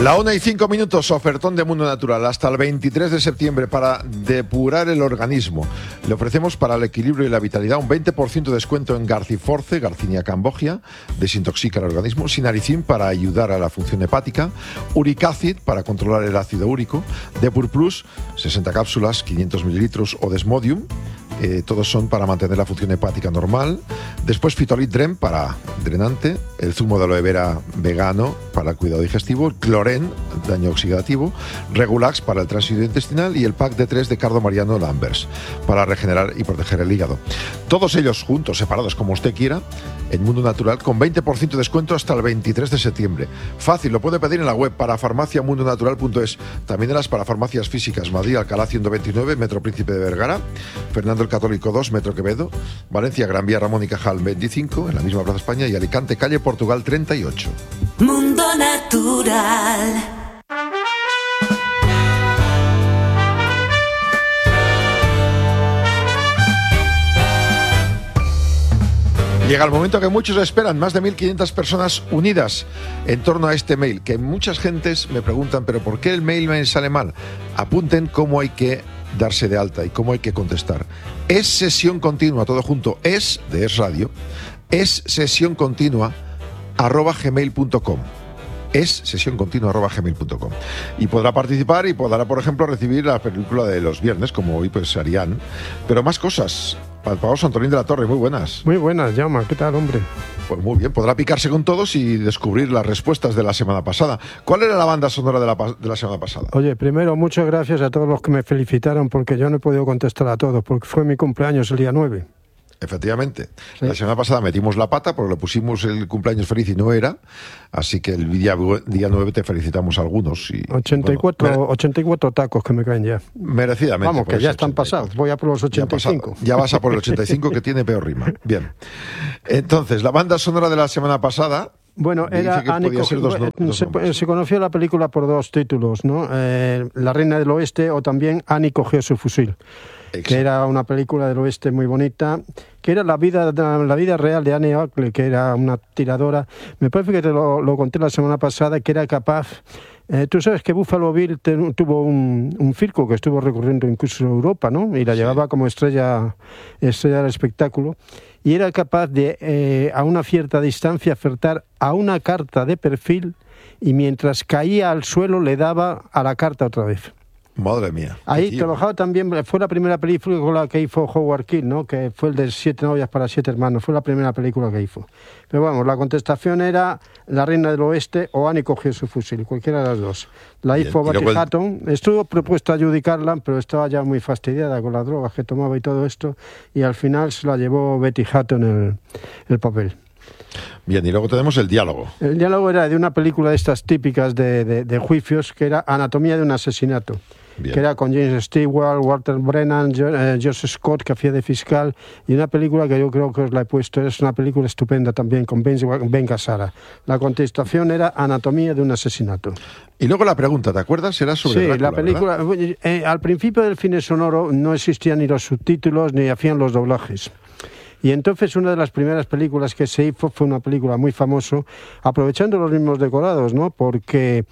La 1:05, ofertón de Mundo Natural hasta el 23 de septiembre para depurar el organismo. Le ofrecemos para el equilibrio y la vitalidad un 20% de descuento en Garciforce, Garcinia cambogia, desintoxica el organismo, Sinaricin para ayudar a la función hepática, Uric Acid para controlar el ácido úrico, Depur Plus, 60 cápsulas, 500 mililitros o Desmodium, todos son para mantener la función hepática normal. Después Fitolit Dren para drenante, el zumo de aloe vera vegano para el cuidado digestivo, el Cloren, daño oxidativo, Regulax para el tránsito intestinal y el pack de 3 de Cardo Mariano Lambers para regenerar y proteger el hígado. Todos ellos juntos, separados como usted quiera, en Mundo Natural con 20% de descuento hasta el 23 de septiembre. Fácil, lo puede pedir en la web parafarmaciamundonatural.es. También en las parafarmacias físicas: Madrid, Alcalá 129, Metro Príncipe de Vergara, Fernando el Católico 2, Metro Quevedo, Valencia, Gran Vía Ramón y Cajal 25, en la misma Plaza España, y Alicante, calle Portugal 38. Mundo Natural. Llega el momento que muchos esperan, más de 1.500 personas unidas en torno a este mail, que muchas gentes me preguntan, ¿pero por qué el mail me sale mal? Apunten cómo hay que darse de alta y cómo hay que contestar. Es sesión continua, todo junto, es de Es Radio, es sesión continua @gmail.com. Es sesión continua @gmail.com. Y podrá participar y podrá, por ejemplo, recibir la película de los viernes, como hoy pues harían, pero más cosas. Pablo Santorín de la Torre, muy buenas. Muy buenas, Jaume, ¿qué tal, hombre? Pues muy bien, podrá picarse con todos y descubrir las respuestas de la semana pasada. ¿Cuál era la banda sonora de la semana pasada? Oye, primero, muchas gracias a todos los que me felicitaron, porque yo no he podido contestar a todos, porque fue mi cumpleaños el día 9. Efectivamente. Sí. La semana pasada metimos la pata porque le pusimos el cumpleaños feliz y no era, así que el día 9 te felicitamos a algunos. Y, 84 tacos que me caen ya. Merecidamente. Vamos, que ya están 84. pasados. Voy a por los 85. Ya vas a por el 85, que tiene peor rima. Bien. Entonces, la banda sonora de la semana pasada... Bueno, era Annie se conoció la película por dos títulos, ¿no? La Reina del Oeste, o también Annie cogió su fusil. Exacto. Que era una película del oeste muy bonita, que era la vida real de Annie Oakley, que era una tiradora. Me parece que te lo conté la semana pasada, que era capaz... tú sabes que Buffalo Bill tuvo un circo que estuvo recorriendo incluso Europa, ¿no? Y la llevaba como estrella del espectáculo. Y era capaz de, a una cierta distancia, acertar a una carta de perfil, y mientras caía al suelo le daba a la carta otra vez. Madre mía. Ahí trabajaba también, fue la primera película con la que hizo Howard Keel, ¿no? Que fue el de 7 novias para 7 hermanos, fue la primera película que hizo. Pero vamos, la contestación era La Reina del Oeste o Annie cogió su fusil, cualquiera de las dos. La hizo Betty Hutton, estuvo propuesta adjudicarla, pero estaba ya muy fastidiada con las drogas que tomaba y todo esto, y al final se la llevó Betty Hutton el papel. Bien, y luego tenemos el diálogo. El diálogo era de una película de estas típicas de juicios, que era Anatomía de un asesinato. Bien. Que era con James Stewart, Walter Brennan, Josh Scott, que hacía de fiscal, y una película que yo creo que os la he puesto, es una película estupenda también, con Ben Gazzara. La contestación era Anatomía de un asesinato. Y luego la pregunta, ¿te acuerdas? Era sobre Drácula, la película. Al principio del cine sonoro no existían ni los subtítulos ni hacían los doblajes. Y entonces una de las primeras películas que se hizo fue una película muy famosa, aprovechando los mismos decorados, ¿no? Porque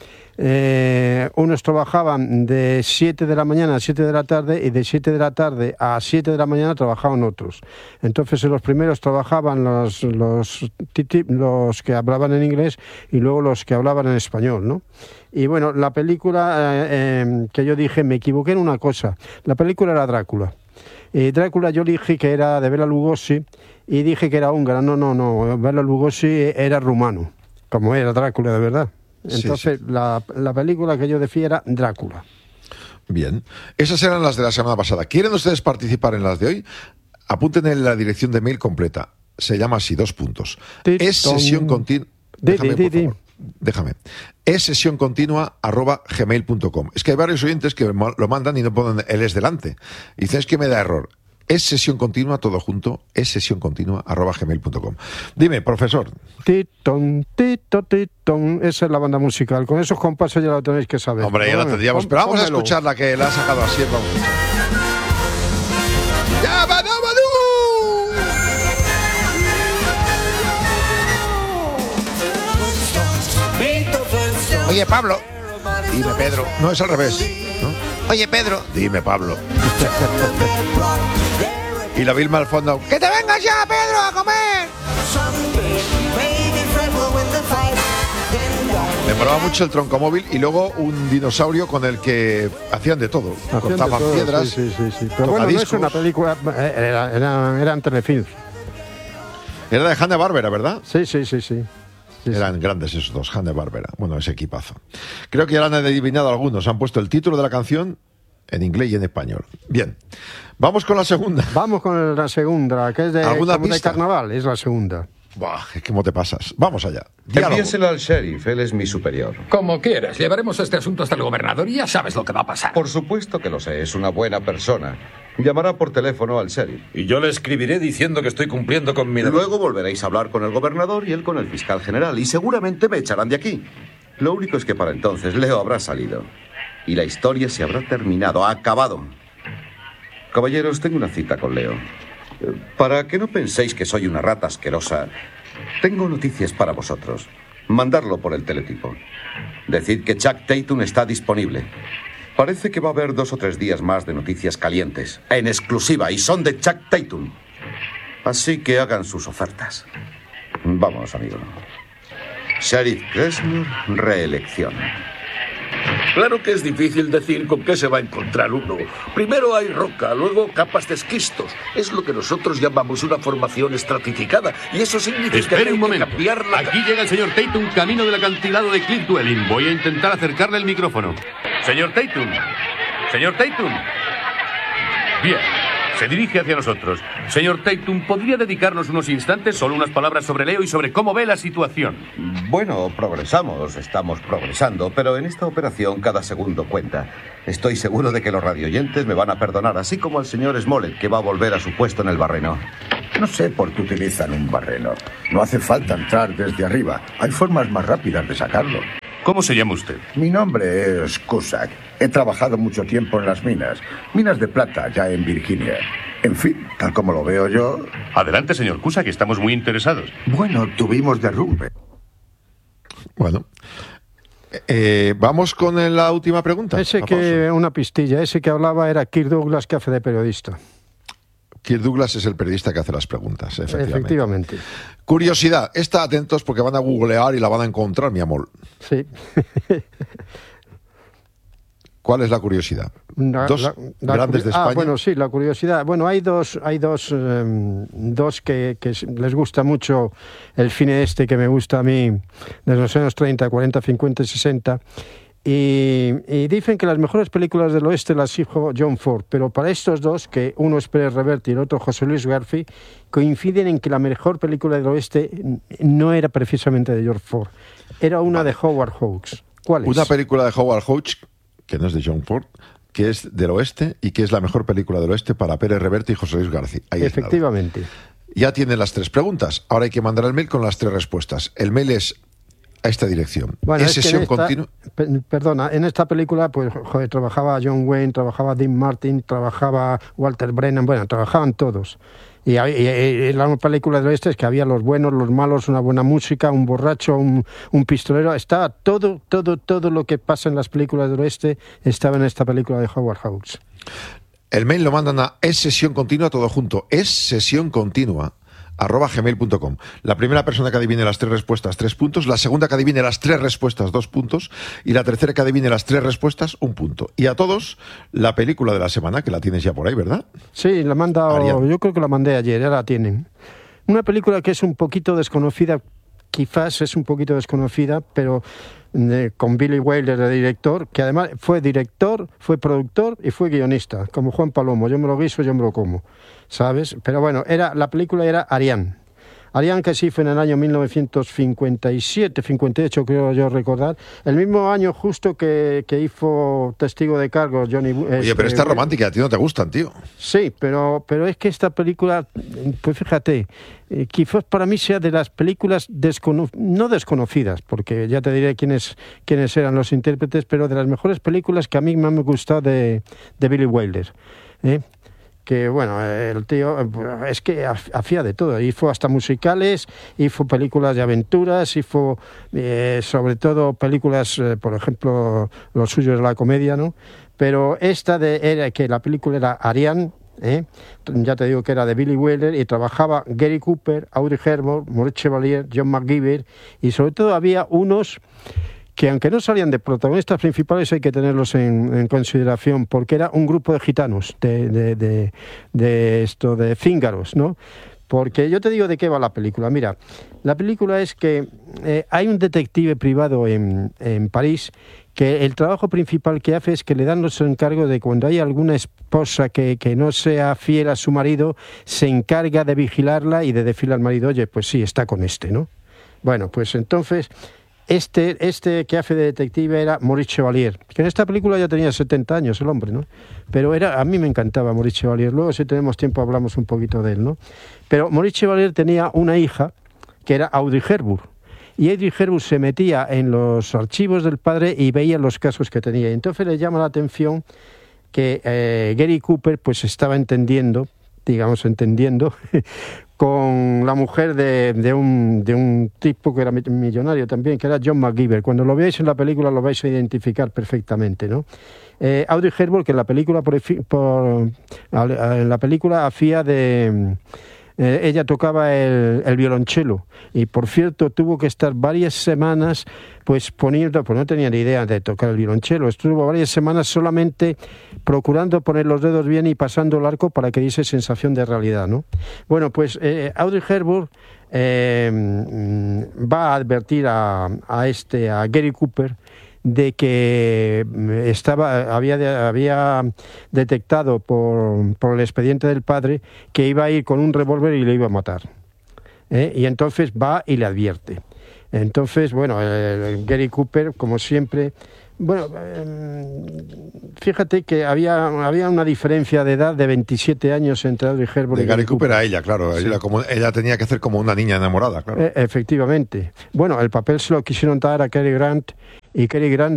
unos trabajaban de 7 de la mañana a 7 de la tarde y de 7 de la tarde a 7 de la mañana trabajaban otros. Entonces en los primeros trabajaban los que hablaban en inglés y luego los que hablaban en español, ¿no? Y bueno, la película que yo dije, me equivoqué en una cosa. La película era Drácula. Drácula yo dije que era de Bela Lugosi y dije que era húngara. No, Bela Lugosi era rumano, como era Drácula de verdad. Entonces sí. La película que yo decía era Drácula. Bien, esas eran las de la semana pasada. ¿Quieren ustedes participar en las de hoy? Apunten en la dirección de mail completa. Se llama así, 2 puntos. Es sesión continua. Déjame. Es sesión continua @gmail.com. Es que hay varios oyentes que lo mandan y no ponen el es delante. Y dicen, es que me da error. Es sesión continua, todo junto, es sesión continua @gmail.com. Dime, profesor. Titón, tito, titón. Esa es la banda musical. Con esos compases ya lo tenéis que saber. Hombre, ya lo tendríamos. Pero vamos a escuchar la que la ha sacado así. Vamos a escuchar. ¡Ya, Badú! Oye, Pablo, Dime, Pedro. No, es al revés, ¿no? Oye, Pedro. Dime, Pablo. Y la Vilma al fondo. ¡Que te vengas ya, Pedro, a comer! Me molaba mucho el troncomóvil y luego un dinosaurio con el que hacían de todo. Cortaban piedras. Sí. Pero bueno, no es una película, eran telefilms. Era de Hanna-Barbera, ¿verdad? Sí. Eran grandes esos dos, Hanna-Barbera. Bueno, ese equipazo. Creo que ya lo han adivinado algunos. Han puesto el título de la canción en inglés y en español. Bien, vamos con la segunda. Vamos con la segunda, que es de carnaval, es la segunda. Buah, ¿cómo te pasas? Vamos allá. Diálogo. Envíenselo al sheriff, él es mi superior. Como quieras, llevaremos este asunto hasta el gobernador y ya sabes lo que va a pasar. Por supuesto que lo sé, es una buena persona. Llamará por teléfono al sheriff. Y yo le escribiré diciendo que estoy cumpliendo con mi deber. Luego volveréis a hablar con el gobernador y él con el fiscal general y seguramente me echarán de aquí. Lo único es que para entonces Leo habrá salido y la historia se habrá terminado, acabado. Caballeros, tengo una cita con Leo. Para que no penséis que soy una rata asquerosa, tengo noticias para vosotros. Mandarlo por el teletipo. Decid que Chuck Tatum está disponible. Parece que va a haber 2 o 3 días más de noticias calientes, en exclusiva, y son de Chuck Tatum. Así que hagan sus ofertas. Vamos, amigo. Sheriff Kressner, reelección. Claro que es difícil decir con qué se va a encontrar uno. Primero hay roca, luego capas de esquistos. Es lo que nosotros llamamos una formación estratificada. Y eso significa Espere un que momento. cambiar la... Aquí llega el señor Tatum camino del acantilado de Cliff Dwelling. Voy a intentar acercarle el micrófono. Señor Tatum. Señor Tatum. Bien. Se dirige hacia nosotros. Señor Tatum, ¿podría dedicarnos unos instantes, solo unas palabras sobre Leo y sobre cómo ve la situación? Bueno, estamos progresando, pero en esta operación cada segundo cuenta. Estoy seguro de que los radioyentes me van a perdonar, así como al señor Smollett, que va a volver a su puesto en el barreno. No sé por qué utilizan un barreno. No hace falta entrar desde arriba. Hay formas más rápidas de sacarlo. ¿Cómo se llama usted? Mi nombre es Cusack. He trabajado mucho tiempo en las minas de plata, ya en Virginia. En fin, tal como lo veo yo... Adelante, señor Cusack, que estamos muy interesados. Bueno, tuvimos derrumbe. Bueno, vamos con la última pregunta. Una pistilla, ese que hablaba era Kirk Douglas, que hace de periodista. Kirk Douglas es el periodista que hace las preguntas, Efectivamente. Curiosidad, está atentos porque van a googlear y la van a encontrar, mi amor. Sí. ¿Cuál es la curiosidad? Dos grandes de España. Bueno, sí, la curiosidad. Bueno, hay dos que les gusta mucho el cine que me gusta a mí, de los años 30, 40, 50 y 60. Y dicen que las mejores películas del oeste las hizo John Ford, pero para estos dos, que uno es Pérez Reverte y el otro José Luis García, coinciden en que la mejor película del oeste no era precisamente de George Ford, era una de Howard Hawks. ¿Cuál es? Una película de Howard Hawks, que no es de John Ford, que es del oeste y que es la mejor película del oeste para Pérez Reverte y José Luis García. Ahí efectivamente. Ya tienen las 3 preguntas. Ahora hay que mandar el mail con las 3 respuestas. El mail es a esta dirección. Bueno, ¿Es sesión continua? Perdona, en esta película pues trabajaba John Wayne, trabajaba Dean Martin, trabajaba Walter Brennan, bueno, trabajaban todos. Y la película de este es que había los buenos, los malos, una buena música, un borracho, un pistolero. Estaba todo lo que pasa en las películas del oeste estaba en esta película de Howard Hawks. El mail lo mandan a @sesióncontinua, todo junto, @sesióncontinua @gmail.com. La primera persona que adivine las 3 respuestas, 3 puntos. La segunda que adivine las 3 respuestas, 2 puntos. Y la tercera que adivine las 3 respuestas, 1 punto. Y a todos, la película de la semana, que la tienes ya por ahí, ¿verdad? Sí, la yo creo que la mandé ayer, ya la tienen. Una película que es un poquito desconocida, quizás es un poquito desconocida, pero con Billy Wilder de director, que además fue director, fue productor y fue guionista, como Juan Palomo. Yo me lo guiso, yo me lo como, ¿sabes? Pero bueno, la película era Ariane. Ariane, que sí fue en el año 1957, 58 creo yo recordar, el mismo año justo que hizo Testigo de Cargos Johnny. Oye, pero esta romántica a ti no te gustan, tío. Sí, pero es que esta película, pues fíjate, quizás para mí sea de las películas no desconocidas, porque ya te diré quiénes eran los intérpretes, pero de las mejores películas que a mí me han gustado de Billy Wilder, bueno, el tío es que hacía de todo, hizo hasta musicales, hizo películas de aventuras, hizo sobre todo películas, por ejemplo, lo suyo es la comedia, ¿no? Pero era que la película era Ariane, ya te digo que era de Billy Wilder, y trabajaba Gary Cooper, Audrey Hepburn, Maurice Chevalier, John McGiver, y sobre todo había unos que aunque no salían de protagonistas principales hay que tenerlos en consideración, porque era un grupo de gitanos, de cíngaros, ¿no? Porque yo te digo de qué va la película. Mira, la película es que hay un detective privado en París que el trabajo principal que hace es que le dan los encargos de cuando hay alguna esposa que no sea fiel a su marido, se encarga de vigilarla y de decirle al marido, oye, pues sí, está con ¿no? Bueno, pues entonces este que hace de detective era Maurice Chevalier, que en esta película ya tenía 70 años el hombre, ¿no? Pero a mí me encantaba Maurice Chevalier. Luego, si tenemos tiempo, hablamos un poquito de él, ¿no? Pero Maurice Chevalier tenía una hija que era Audrey Hepburn. Y Audrey Hepburn se metía en los archivos del padre y veía los casos que tenía. Y entonces le llama la atención que Gary Cooper pues estaba entendiendo con la mujer de un tipo que era millonario también, que era John McGiver. Cuando lo veáis en la película lo vais a identificar perfectamente, ¿no? Audrey Hepburn, que en la película hacía de... ella tocaba el violonchelo y, por cierto, tuvo que estar varias semanas pues no tenía ni idea de tocar el violonchelo. Estuvo varias semanas solamente procurando poner los dedos bien y pasando el arco para que diese sensación de realidad, ¿no? Bueno, pues Audrey Hepburn va a advertir a Gary Cooper de que había detectado por el expediente del padre que iba a ir con un revólver y le iba a matar. Y entonces va y le advierte. Entonces, bueno, Gary Cooper, como siempre, bueno, fíjate que había una diferencia de edad de 27 años entre Audrey Hepburn y Gary Cooper a ella, claro. Sí. Ella tenía que hacer como una niña enamorada, claro. Efectivamente. Bueno, el papel se lo quisieron dar a Cary Grant y Cary Grant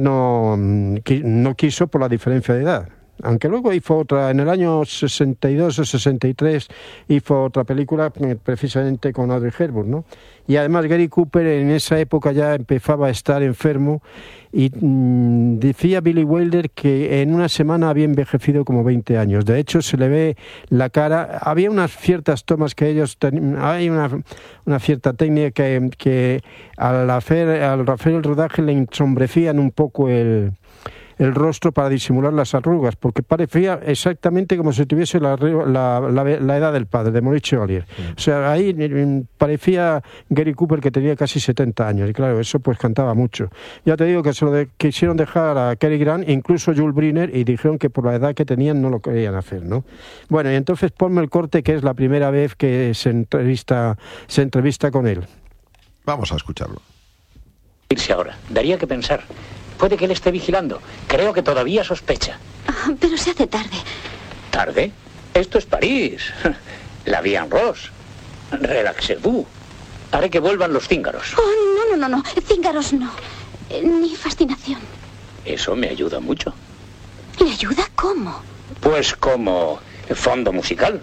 no quiso por la diferencia de edad. Aunque luego hizo otra, en el año 62 o 63, hizo otra película precisamente con Audrey Hepburn, ¿no? Y además Gary Cooper en esa época ya empezaba a estar enfermo y decía Billy Wilder que en una semana había envejecido como 20 años. De hecho, se le ve la cara. Había unas ciertas tomas que ellos hay una cierta técnica que al hacer el rodaje le ensombrecían un poco el rostro para disimular las arrugas, porque parecía exactamente como si tuviese la edad del padre, de Maurice Chevalier. O sea, ahí parecía Gary Cooper que tenía casi 70 años, y claro, eso pues cantaba mucho. Ya te digo que se lo quisieron dejar a Cary Grant, incluso Jules Briner, y dijeron que por la edad que tenían no lo querían hacer, ¿no? Bueno, y entonces ponme el corte, que es la primera vez que se entrevista con él. Vamos a escucharlo. Irse ahora, daría que pensar. Puede que él esté vigilando. Creo que todavía sospecha. Pero se hace tarde. ¿Tarde? Esto es París. La Vie en Rose. Relaxez-vous. Haré que vuelvan los cíngaros. Oh, no. Cíngaros no. Ni fascinación. Eso me ayuda mucho. ¿Le ayuda cómo? Pues como fondo musical.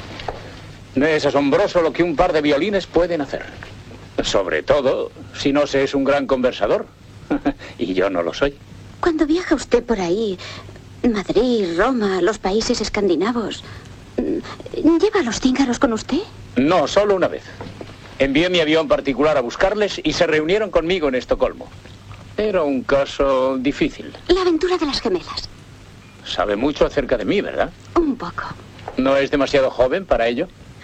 Es asombroso lo que un par de violines pueden hacer. Sobre todo si no se es un gran conversador. Y yo no lo soy. Cuando viaja usted por ahí, Madrid, Roma, los países escandinavos, ¿lleva a los cíngaros con usted? No, solo una vez. Envié mi avión particular a buscarles y se reunieron conmigo en Estocolmo. Era un caso difícil. La aventura de las gemelas. Sabe mucho acerca de mí, ¿verdad? Un poco. ¿No es demasiado joven para ello?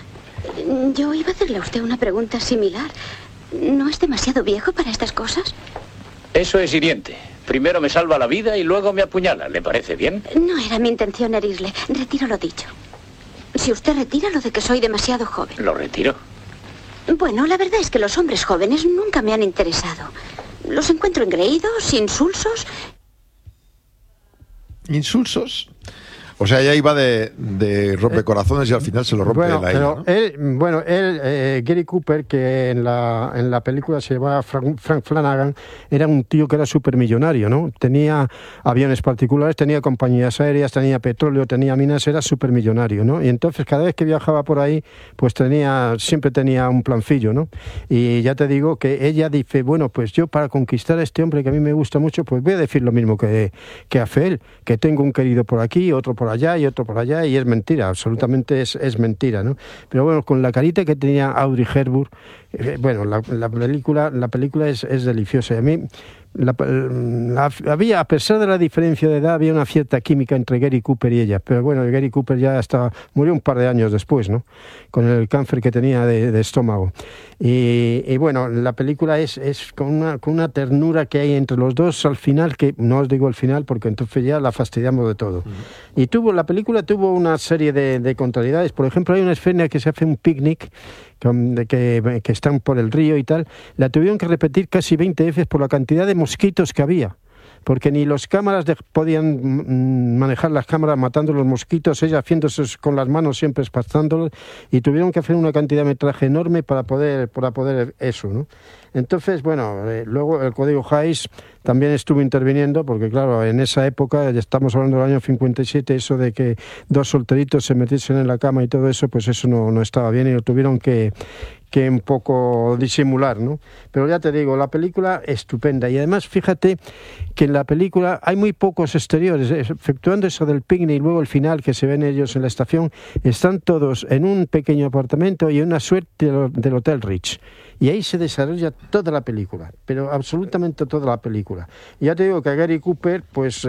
Yo iba a hacerle a usted una pregunta similar. ¿No es demasiado viejo para estas cosas? Eso es hiriente. Primero me salva la vida y luego me apuñala. ¿Le parece bien? No era mi intención herirle. Retiro lo dicho. Si usted retira lo de que soy demasiado joven. ¿Lo retiro? Bueno, la verdad es que los hombres jóvenes nunca me han interesado. Los encuentro engreídos, insulsos. ¿Insulsos? O sea, ella iba de rompecorazones y al final se lo rompe bueno, a ella, ¿no? Gary Cooper, que en la película se llamaba Frank Flanagan, era un tío que era supermillonario, ¿no? Tenía aviones particulares, tenía compañías aéreas, tenía petróleo, tenía minas, era supermillonario, ¿no? Y entonces cada vez que viajaba por ahí, pues siempre tenía un plancillo, ¿no? Y ya te digo que ella dice, bueno, pues yo para conquistar a este hombre que a mí me gusta mucho, pues voy a decir lo mismo que hace él, que tengo un querido por aquí, otro por allá y otro por allá, y es mentira, absolutamente es mentira, ¿no? Pero bueno, con la carita que tenía Audrey Hepburn, la película es deliciosa. Y a mí había, a pesar de la diferencia de edad, había una cierta química entre Gary Cooper y ella, pero bueno, Gary Cooper ya murió un par de años después, ¿no? Con el cáncer que tenía de estómago. Y bueno, la película es con una ternura que hay entre los dos al final, que no os digo el final porque entonces ya la fastidiamos de todo. Y la película tuvo una serie de contrariedades. Por ejemplo, hay una escena que se hace un picnic que están por el río y tal, la tuvieron que repetir casi 20 veces por la cantidad de mosquitos que había, porque ni los cámaras podían manejar las cámaras matando los mosquitos, ella haciéndose con las manos siempre espantándolos, y tuvieron que hacer una cantidad de metraje enorme para poder eso, ¿no? Entonces, bueno, luego el Código Hays también estuvo interviniendo, porque claro, en esa época, ya estamos hablando del año 57, eso de que dos solteritos se metiesen en la cama y todo eso, pues eso no estaba bien y lo tuvieron que un poco disimular, ¿no? Pero ya te digo, la película estupenda, y además fíjate que en la película hay muy pocos exteriores, efectuando eso del picnic y luego el final que se ven ellos en la estación, están todos en un pequeño apartamento y en una suerte del Hotel Ritz. Y ahí se desarrolla toda la película, pero absolutamente toda la película. Y ya te digo que a Gary Cooper, pues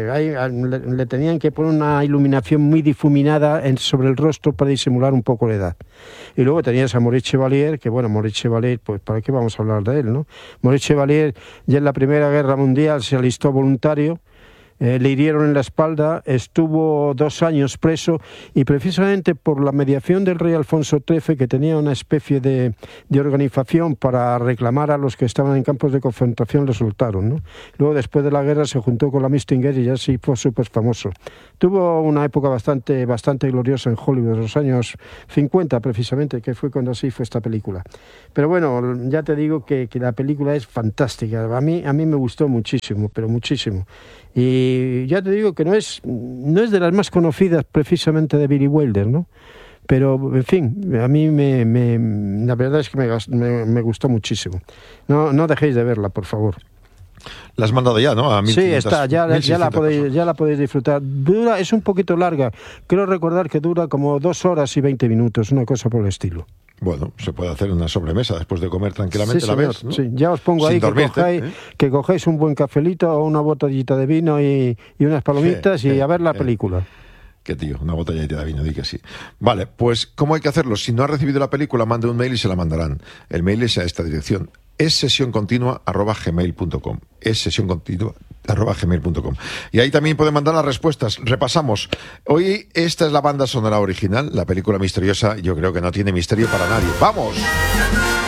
le tenían que poner una iluminación muy difuminada sobre el rostro para disimular un poco la edad. Y luego tenías a Maurice Chevalier, que bueno, Maurice Chevalier, pues ¿para qué vamos a hablar de él, no? Maurice Chevalier ya en la Primera Guerra Mundial se alistó voluntario, le hirieron en la espalda, estuvo 2 años preso, y precisamente por la mediación del rey Alfonso XIII, que tenía una especie de organización para reclamar a los que estaban en campos de concentración, le soltaron, ¿no? Luego, después de la guerra, se juntó con la Mistinger y ya sí fue súper famoso. Tuvo una época bastante gloriosa en Hollywood, los años 50 precisamente, que fue cuando así fue esta película. Pero bueno, ya te digo que la película es fantástica. A mí me gustó muchísimo, pero muchísimo. Y ya te digo que no es de las más conocidas precisamente de Billy Wilder, ¿no? Pero, en fin, a mí la verdad es que me gustó muchísimo. No dejéis de verla, por favor. La has mandado ya, ¿no? Sí, está, ya la podéis disfrutar. Es un poquito larga. Creo recordar que dura como 2 horas y 20 minutos, una cosa por el estilo. Bueno, se puede hacer una sobremesa después de comer tranquilamente, sí, la ves, ¿no? Sí, ya os pongo ahí que cogéis un buen cafelito o una botellita de vino y unas palomitas y a ver la película. Qué tío, una botellita de vino, di que sí. Vale, pues ¿cómo hay que hacerlo? Si no has recibido la película, mande un mail y se la mandarán. El mail es a esta dirección: @gmail.com. @gmail.com. Y ahí también pueden mandar las respuestas. Repasamos. Hoy esta es la banda sonora original, la película misteriosa. Yo creo que no tiene misterio para nadie. ¡Vamos!